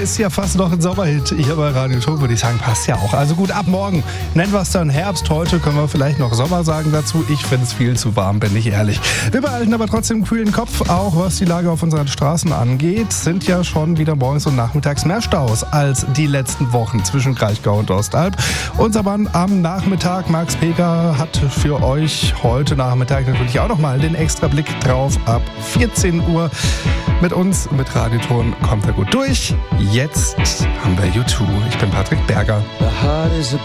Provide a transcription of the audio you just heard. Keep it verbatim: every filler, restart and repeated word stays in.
ist ja fast noch ein Sommerhit. Hier bei Radio Ton würde ich sagen, passt ja auch. Also gut, ab morgen nennen wir es dann Herbst. Heute können wir vielleicht noch Sommer sagen dazu. Ich finde es viel zu warm, bin ich ehrlich. Wir behalten aber trotzdem einen kühlen Kopf, auch was die Lage auf unseren Straßen angeht. Sind ja schon wieder morgens und nachmittags mehr Staus als die letzten Wochen zwischen Kraichgau und Ostalb. Unser Mann am Nachmittag, Max Peker, hat für euch heute Nachmittag natürlich auch nochmal den extra Blick drauf. Ab vierzehn Uhr mit uns, mit Radioton kommt er gut durch. Jetzt haben wir U zwei. Ich bin Patrick Berger. The heart is a